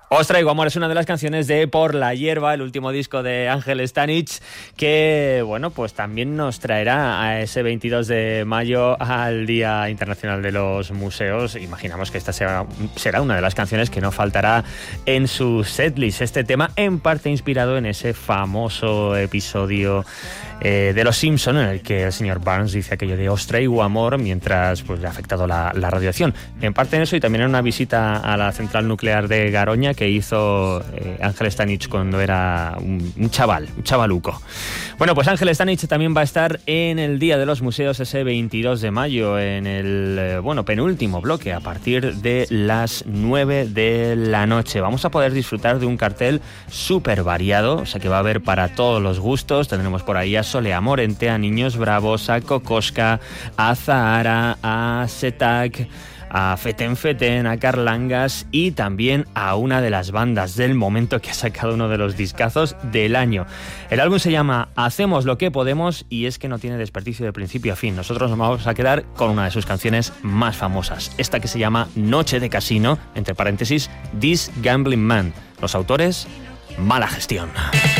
Os traigo Amor, es una de las canciones de Por la Hierba, el último disco de Ángel Stanich, que bueno, pues también nos traerá a ese 22 de mayo al Día Internacional de los Museos. Imaginamos que esta será una de las canciones que no faltará en su setlist. Este tema en parte inspirado en ese famoso episodio de Los Simpson, en el que el señor Burns dice aquello de os traigo amor mientras pues le ha afectado la radiación. En parte en eso y también en una visita a la central nuclear de Garoña que hizo Ángel Stanich cuando era un chavaluco. Bueno, pues Ángel Stanich también va a estar en el Día de los Museos ese 22 de mayo en el penúltimo bloque a partir de las 9 de la noche. Vamos a poder disfrutar de un cartel súper variado, o sea que va a haber para todos los gustos. Tendremos por ahí a Solea Morente, a Niños Bravos, a Kokoska, a Zahara, a Setak, a Feten Feten, a Carlangas y también a una de las bandas del momento que ha sacado uno de los discazos del año. El álbum se llama Hacemos lo que podemos y es que no tiene desperdicio de principio a fin. Nosotros nos vamos a quedar con una de sus canciones más famosas, esta que se llama Noche de Casino, entre paréntesis, This Gambling Man. Los autores, Mala Gestión.